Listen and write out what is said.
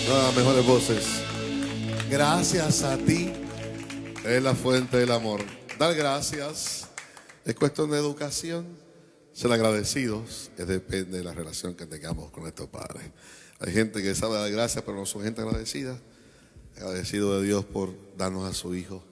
Mejores voces. Gracias a ti es la fuente del amor. Dar gracias es cuestión de educación. Ser agradecidos depende de la relación que tengamos con nuestros padres. Hay gente que sabe dar gracias, pero no son gente agradecida. Agradecido de Dios por darnos a su hijo